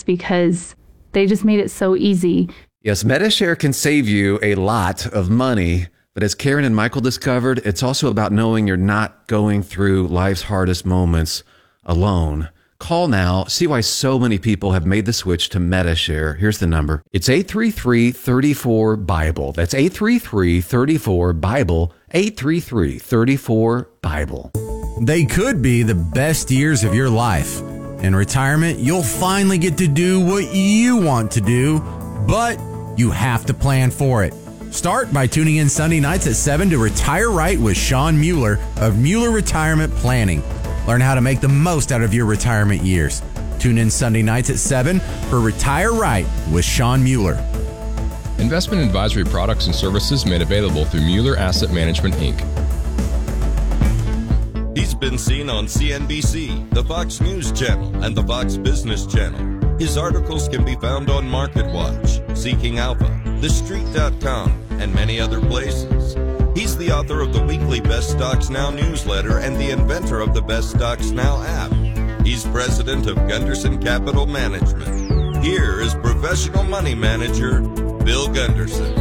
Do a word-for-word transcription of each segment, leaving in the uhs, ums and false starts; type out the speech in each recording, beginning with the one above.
because they just made it so easy. Yes, Medi-Share can save you a lot of money, but as Karen and Michael discovered, it's also about knowing you're not going through life's hardest moments alone. Call now. See why so many people have made the switch to Medi-Share. Here's the number. It's eight three three, three four, Bible. That's eight three three, three four, Bible. eight three three, three four, Bible. They could be the best years of your life. In retirement, you'll finally get to do what you want to do, but you have to plan for it. Start by tuning in Sunday nights at seven to Retire Right with Sean Mueller of Mueller Retirement Planning. Learn how to make the most out of your retirement years. Tune in Sunday nights at seven for Retire Right with Sean Mueller. Investment advisory products and services made available through Mueller Asset Management, Incorporated. He's been seen on C N B C, the Fox News Channel, and the Fox Business Channel. His articles can be found on MarketWatch, Seeking Alpha, The Street dot com, and many other places. He's the author of the weekly Best Stocks Now newsletter and the inventor of the Best Stocks Now app. He's president of Gunderson Capital Management. Here is professional money manager Bill Gunderson.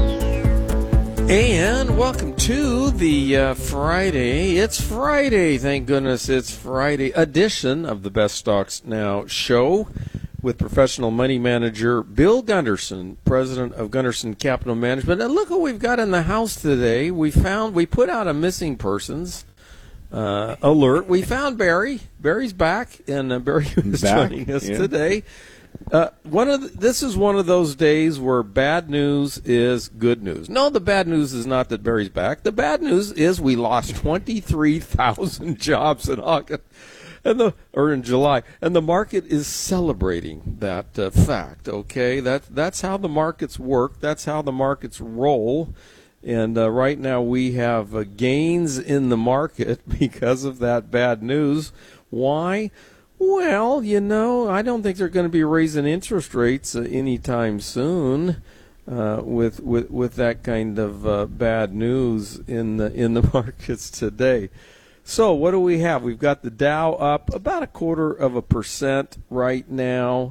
And welcome to the uh, Friday. It's Friday, thank goodness it's Friday edition of the Best Stocks Now show with professional money manager Bill Gunderson, president of Gunderson Capital Management. And look what we've got in the house today. We found, we put out a missing persons uh, alert. We found Barry. Barry's back, and uh, Barry is back. Joining us yeah. today. Uh, one of the, this is one of those days where bad news is good news. No, the bad news is not that Barry's back. The bad news is we lost twenty-three thousand jobs in August. And the or in July, and the market is celebrating that uh, fact. Okay, that that's how the markets work. That's how the markets roll. And uh, right now we have uh, gains in the market because of that bad news. Why? Well, you know, I don't think they're going to be raising interest rates uh, anytime soon. Uh, with with with that kind of uh, bad news in the in the markets today. So what do we have? We've got the Dow up about a quarter of a percent right now.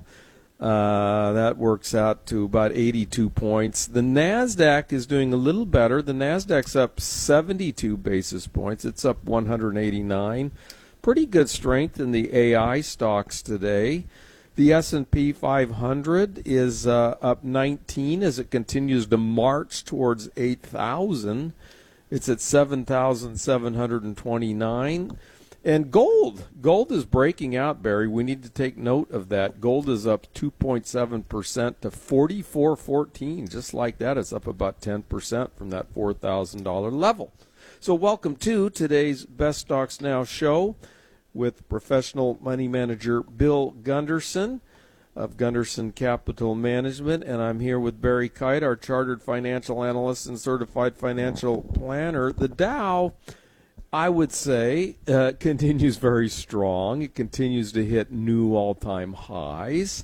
Uh, that works out to about eighty-two points. The NASDAQ is doing a little better. The NASDAQ's up seventy-two basis points. It's up one hundred eighty-nine. Pretty good strength in the A I stocks today. The S and P five hundred is uh, up nineteen as it continues to march towards eight thousand. It's at seven thousand seven hundred twenty-nine. And gold. Gold is breaking out, Barry. We need to take note of that. Gold is up two point seven percent to forty-four fourteen. Just like that, it's up about ten percent from that four thousand dollars level. So welcome to today's Best Stocks Now show with professional money manager Bill Gunderson of Gunderson Capital Management, and I'm here with Barry Kite, our chartered financial analyst and certified financial planner. The Dow, I would say, uh, continues very strong. It continues to hit new all-time highs,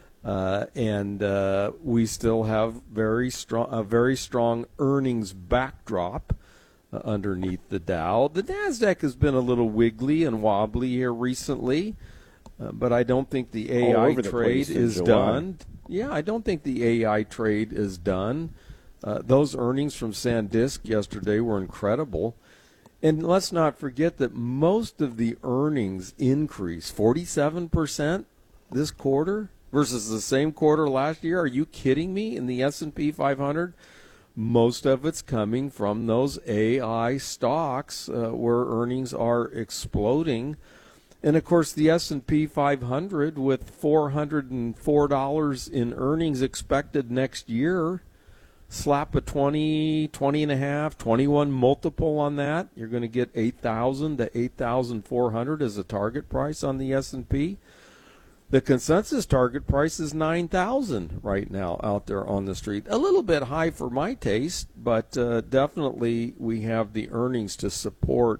uh, and uh, we still have very strong, a very strong earnings backdrop uh, underneath the Dow. The NASDAQ has been a little wiggly and wobbly here recently. Uh, but I don't think the A I trade is done. Yeah, I don't think the A I trade is done. Uh, those earnings from SanDisk yesterday were incredible. And let's not forget that most of the earnings increase, forty-seven percent this quarter versus the same quarter last year. Are you kidding me? In the S and P five hundred, most of it's coming from those A I stocks uh, where earnings are exploding. And, of course, the S and P five hundred with four hundred four dollars in earnings expected next year, slap a twenty, twenty and a half, twenty-one multiple on that. You're going to get eight thousand to eight thousand four hundred as a target price on the S and P. The consensus target price is nine thousand right now out there on the street. A little bit high for my taste, but uh, definitely we have the earnings to support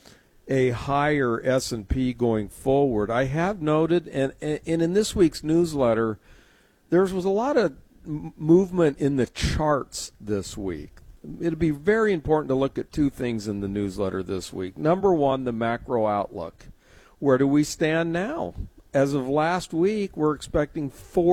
a higher S and P going forward. I have noted, and, and in this week's newsletter, there was a lot of movement in the charts this week. It'll be very important to look at two things in the newsletter this week. Number one, the macro outlook. Where do we stand now? As of last week, we're expecting four